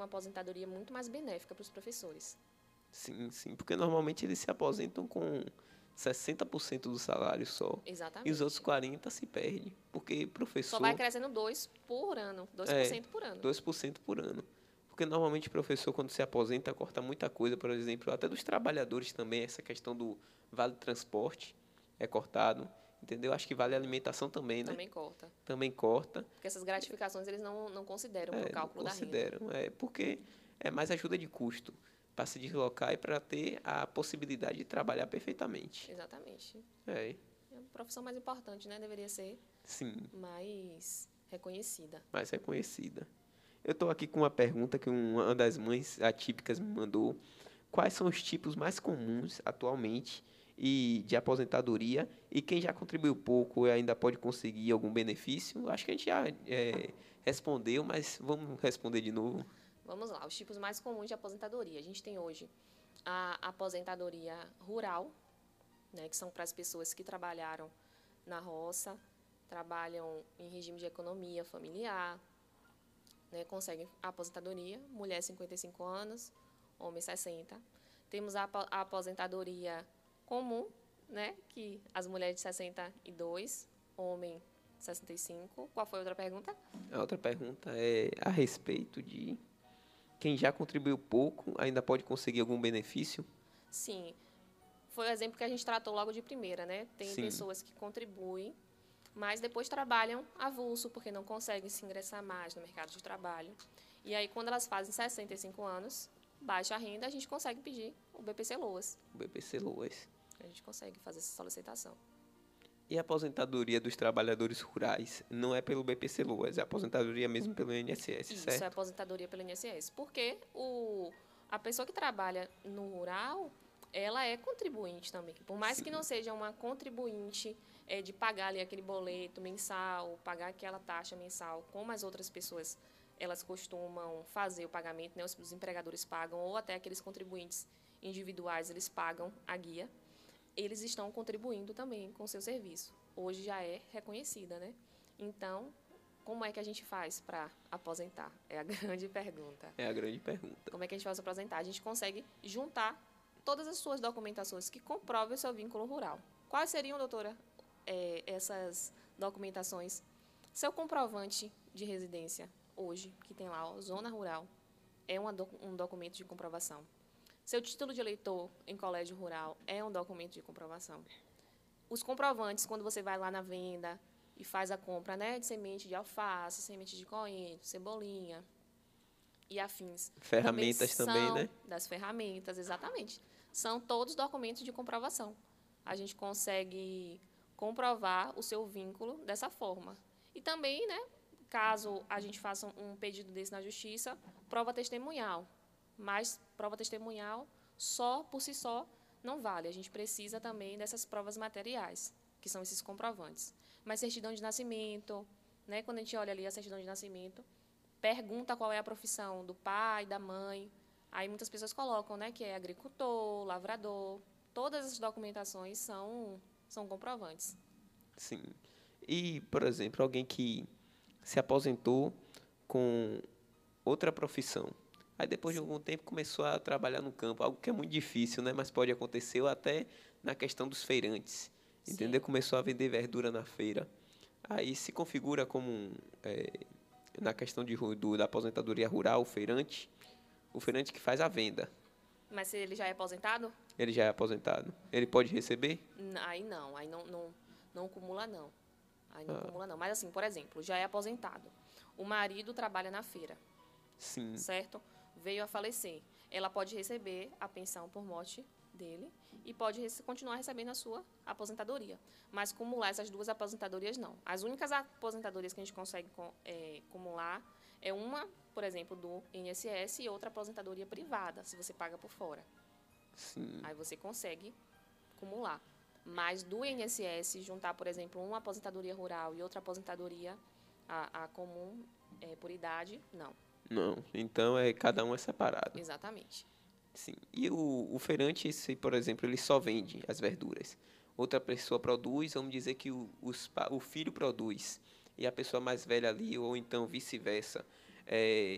uma aposentadoria muito mais benéfica para os professores. Sim, sim, porque normalmente eles se aposentam com 60% do salário só. E os outros Exatamente. 40% se perdem. Porque Só vai professor crescendo 2 por ano, é 2% por ano. 2% por ano. Porque normalmente o professor, quando se aposenta, corta muita coisa, por exemplo, até dos trabalhadores também, essa questão do vale transporte é cortado, entendeu? Acho que vale alimentação também, né? Também corta. Também corta. Porque essas gratificações eles não consideram para o Não cálculo da renda. consideram. É porque é mais ajuda de custo para se deslocar e para ter a possibilidade de trabalhar perfeitamente. Exatamente. É, É a profissão mais importante, né? Deveria ser sim, mais reconhecida. mais reconhecida. Eu estou aqui com uma pergunta que uma das mães atípicas me mandou. Quais são os tipos mais comuns atualmente e de aposentadoria e quem já contribuiu pouco ainda pode conseguir algum benefício? Acho que a gente já respondeu, mas vamos responder de novo. Vamos lá, os tipos mais comuns de aposentadoria. A gente tem hoje a aposentadoria rural, né, que são para as pessoas que trabalharam na roça, trabalham em regime de economia familiar, né, conseguem a aposentadoria, mulher 55 anos, homem 60. Temos a aposentadoria comum, né, que as mulheres de 62, homem 65. Qual foi a outra pergunta? A outra pergunta é a respeito de quem já contribuiu pouco ainda pode conseguir algum benefício? Sim, foi o exemplo que a gente tratou logo de primeira, né? Tem Sim, pessoas que contribuem, mas depois trabalham avulso, porque não conseguem se ingressar mais no mercado de trabalho. E aí, quando elas fazem 65 anos, baixa a renda, a gente consegue pedir o BPC Loas. o BPC Loas. A gente consegue fazer essa solicitação. E a aposentadoria dos trabalhadores rurais não é pelo BPC Loas, é a aposentadoria mesmo pelo INSS, Isso é certo? aposentadoria pelo INSS. Porque a pessoa que trabalha no rural, ela é contribuinte também. Por mais que Sim, não seja uma contribuinte de pagar ali aquele boleto mensal, pagar aquela taxa mensal, como as outras pessoas elas costumam fazer o pagamento, né? Os empregadores pagam, ou até aqueles contribuintes individuais, eles pagam a guia. Eles estão contribuindo também com o seu serviço. Hoje já é reconhecida, né? Então, como é que a gente faz para aposentar? É a grande pergunta. é a grande pergunta. Como é que a gente faz para aposentar? A gente consegue juntar todas as suas documentações que comprovem o seu vínculo rural. Quais seriam, doutora, essas documentações? Seu comprovante de residência, hoje, que tem lá, ó, zona rural, é um documento de comprovação. Seu título de eleitor em colégio rural é um documento de comprovação. Os comprovantes, quando você vai lá na venda e faz a compra, né, de semente de alface, semente de coentro, cebolinha e afins, também Ferramentas também, são né? das ferramentas, exatamente. São todos documentos de comprovação. A gente consegue comprovar o seu vínculo dessa forma. E também, né, caso a gente faça um pedido desse na justiça, prova testemunhal. Mas prova testemunhal só por si só não vale. A gente precisa também dessas provas materiais, que são esses comprovantes. Mas certidão de nascimento, né, quando a gente olha ali a certidão de nascimento, pergunta qual é a profissão do pai, da mãe. Aí muitas pessoas colocam, né, que é agricultor, lavrador. Todas as documentações são comprovantes. Sim. E, por exemplo, alguém que se aposentou com outra profissão. Aí depois de Sim, algum tempo começou a trabalhar no campo, algo que é muito difícil, né? Mas pode acontecer ou até na questão dos feirantes, entendeu? sim. Começou a vender verdura na feira. Aí se configura como na questão da aposentadoria rural, o feirante que faz a venda. Mas se ele já é aposentado? Ele já é aposentado. Ele pode receber? Aí não acumula não. Aí não acumula não. Mas assim, por exemplo, já é aposentado. O marido trabalha na feira, Sim, certo? Veio a falecer. Ela pode receber a pensão por morte dele e pode continuar recebendo a sua aposentadoria. Mas acumular essas duas aposentadorias, não. As únicas aposentadorias que a gente consegue acumular é uma, por exemplo, do INSS e outra aposentadoria privada, se você paga por fora. sim. Aí você consegue acumular. Mas do INSS, juntar, por exemplo, uma aposentadoria rural e outra aposentadoria a comum por idade, não. Não. Então cada um é separado. Exatamente. Sim. E o feirante, se, por exemplo, ele só vende as verduras. Outra pessoa produz, vamos dizer que o filho produz. E a pessoa mais velha ali, ou então vice-versa,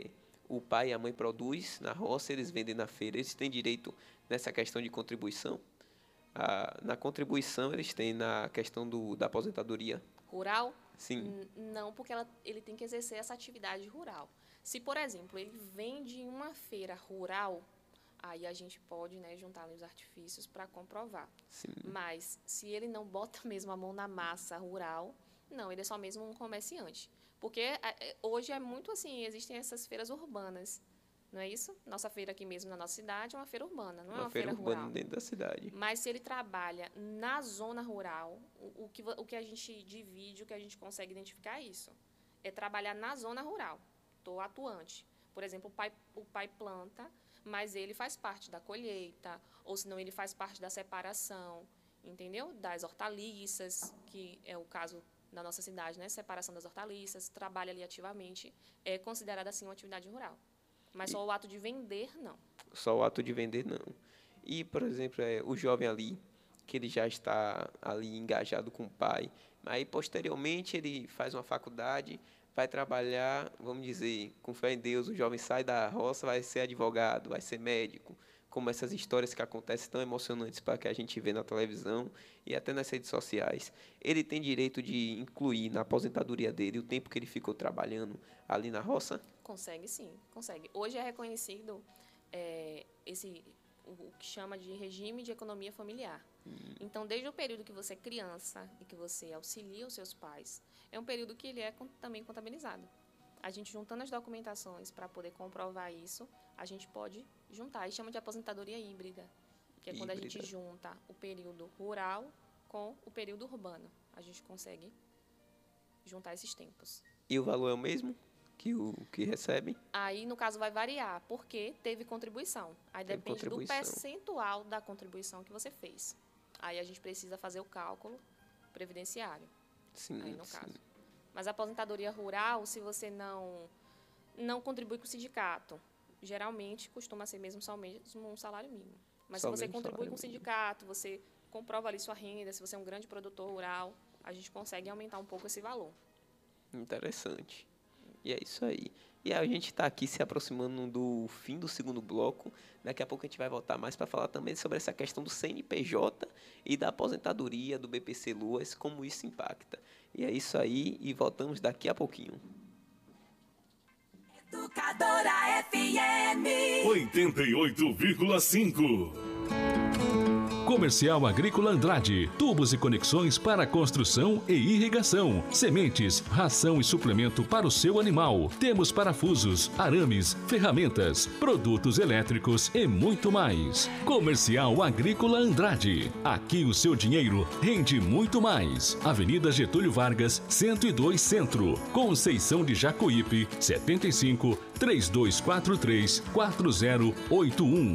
o pai e a mãe produzem na roça, eles vendem na feira, eles têm direito nessa questão de contribuição? Na contribuição, eles têm na questão da aposentadoria? Rural? Sim. Não, porque ele tem que exercer essa atividade rural. Se, por exemplo, ele vende em uma feira rural, aí a gente pode, né, juntar ali os artifícios para comprovar. Sim. Mas, se ele não bota mesmo a mão na massa rural, não, ele é só mesmo um comerciante. Porque hoje é muito assim, existem essas feiras urbanas, não é isso? Nossa feira aqui mesmo na nossa cidade é uma feira urbana, não é uma feira urbana rural. dentro da cidade. Mas se ele trabalha na zona rural, o que a gente divide, o que a gente consegue identificar é isso. É trabalhar na zona rural. Estou atuante. Por exemplo, o pai planta, mas ele faz parte da colheita, ou senão ele faz parte da separação, entendeu? Das hortaliças, que é o caso da nossa cidade, né? Separação das hortaliças, trabalha ali ativamente, é considerada assim uma atividade rural. Mas só o ato de vender, não. Só o ato de vender, não. E, por exemplo, o jovem ali, que ele já está ali engajado com o pai, aí posteriormente ele faz uma faculdade, vai trabalhar, vamos dizer, com fé em Deus, o jovem sai da roça, vai ser advogado, vai ser médico, como essas histórias que acontecem tão emocionantes para que a gente vê na televisão e até nas redes sociais. Ele tem direito de incluir na aposentadoria dele o tempo que ele ficou trabalhando ali na roça? Consegue, sim, consegue. Hoje é reconhecido o que chama de regime de economia familiar. Então, desde o período que você é criança e que você auxilia os seus pais, é um período que ele é também contabilizado. A gente juntando as documentações para poder comprovar isso, a gente pode juntar. E chama de aposentadoria híbrida, que é quando a gente junta o período rural com o período urbano. A gente consegue juntar esses tempos. E o valor é o mesmo que recebe? Aí, no caso, vai variar, porque teve contribuição. Aí depende do percentual da contribuição que você fez. Aí a gente precisa fazer o cálculo previdenciário. Sim, aí, no caso. Mas a aposentadoria rural, se você não contribui com o sindicato, geralmente costuma ser mesmo só mesmo um salário mínimo. Mas se você contribui com o sindicato, você comprova ali sua renda, se você é um grande produtor rural, a gente consegue aumentar um pouco esse valor. Interessante. E é isso aí. E a gente está aqui se aproximando do fim do segundo bloco. Daqui a pouco a gente vai voltar mais para falar também sobre essa questão do CNPJ e da aposentadoria do BPC Luas, como isso impacta. E é isso aí, e voltamos daqui a pouquinho. Educadora FM 88,5. Comercial Agrícola Andrade, tubos e conexões para construção e irrigação, sementes, ração e suplemento para o seu animal. Temos parafusos, arames, ferramentas, produtos elétricos e muito mais. Comercial Agrícola Andrade, aqui o seu dinheiro rende muito mais. Avenida Getúlio Vargas, 102 Centro, Conceição de Jacuípe, 75 3243 4081.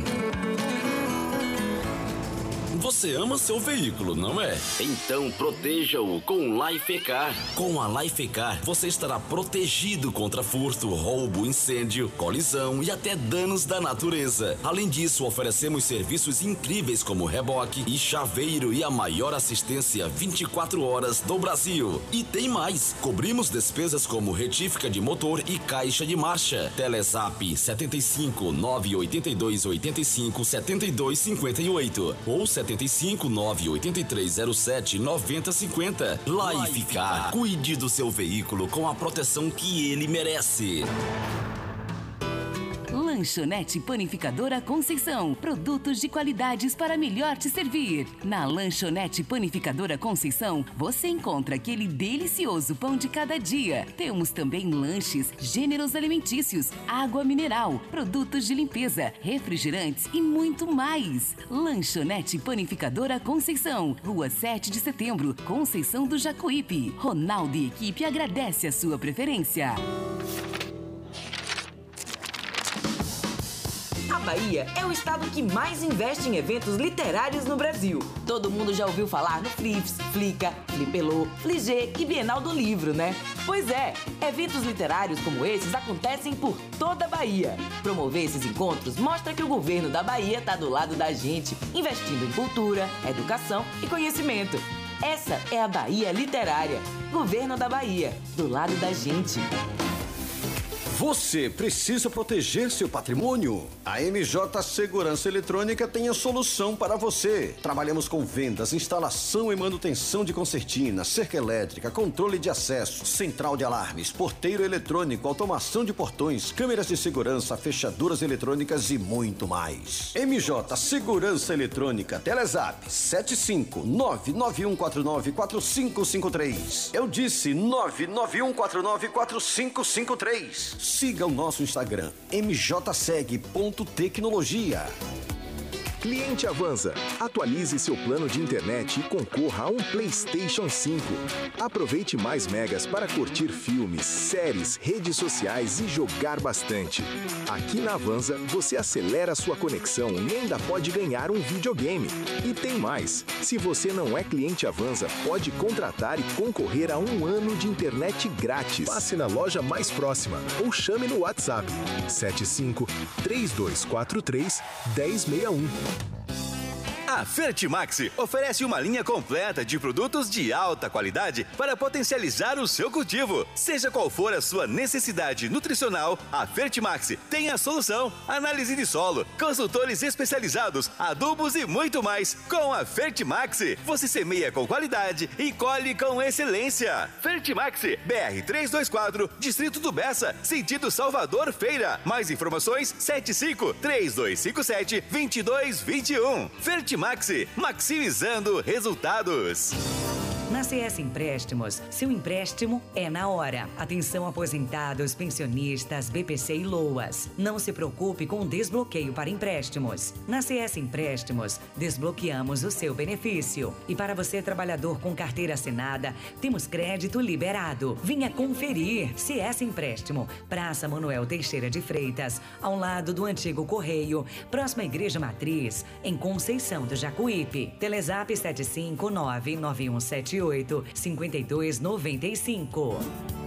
Você ama seu veículo, não é? Então proteja-o com Lifecar. Com a Lifecar, você estará protegido contra furto, roubo, incêndio, colisão e até danos da natureza. Além disso, oferecemos serviços incríveis como reboque e chaveiro e a maior assistência 24 horas do Brasil. E tem mais! Cobrimos despesas como retífica de motor e caixa de marcha. Telezap 75 982 85 72 58 ou 75 983 07 90 50. Lifecar. Cuide do seu veículo com a proteção que ele merece. Lanchonete Panificadora Conceição. Produtos de qualidades para melhor te servir. Na Lanchonete Panificadora Conceição, você encontra aquele delicioso pão de cada dia. Temos também lanches, gêneros alimentícios, água mineral, produtos de limpeza, refrigerantes e muito mais. Lanchonete Panificadora Conceição. Rua 7 de Setembro, Conceição do Jacuípe. Ronaldo e equipe agradece a sua preferência. A Bahia é o estado que mais investe em eventos literários no Brasil. Todo mundo já ouviu falar no Flips, Flica, Flipelô, Fligê e Bienal do Livro, né? Pois é, eventos literários como esses acontecem por toda a Bahia. Promover esses encontros mostra que o governo da Bahia está do lado da gente, investindo em cultura, educação e conhecimento. Essa é a Bahia Literária. Governo da Bahia, do lado da gente. Você precisa proteger seu patrimônio? A MJ Segurança Eletrônica tem a solução para você. Trabalhamos com vendas, instalação e manutenção de concertina, cerca elétrica, controle de acesso, central de alarmes, porteiro eletrônico, automação de portões, câmeras de segurança, fechaduras eletrônicas e muito mais. MJ Segurança Eletrônica, Telezap 75991494553. Eu disse 991494553. Siga o nosso Instagram, mjseg.tecnologia. Cliente Avanza, atualize seu plano de internet e concorra a um PlayStation 5. Aproveite mais megas para curtir filmes, séries, redes sociais e jogar bastante. Aqui na Avanza, você acelera sua conexão e ainda pode ganhar um videogame. E tem mais, se você não é cliente Avanza, pode contratar e concorrer a um ano de internet grátis. Passe na loja mais próxima ou chame no WhatsApp 75-3243-1061. A Fertimax oferece uma linha completa de produtos de alta qualidade para potencializar o seu cultivo. Seja qual for a sua necessidade nutricional, a Fertimax tem a solução. Análise de solo, consultores especializados, adubos e muito mais. Com a Fertimax, você semeia com qualidade e colhe com excelência. Fertimax, BR 324, Distrito do Bessa, sentido Salvador Feira. Mais informações, 75-3257-2221. Fertimax, maximizando resultados. Na CS Empréstimos, seu empréstimo é na hora. Atenção aposentados, pensionistas, BPC e LOAS. Não se preocupe com o desbloqueio para empréstimos. Na CS Empréstimos, desbloqueamos o seu benefício. E para você, trabalhador com carteira assinada, temos crédito liberado. Venha conferir. CS Empréstimo, Praça Manuel Teixeira de Freitas, ao lado do antigo Correio, próxima à Igreja Matriz, em Conceição do Jacuípe. Telezap 759-9178-5295.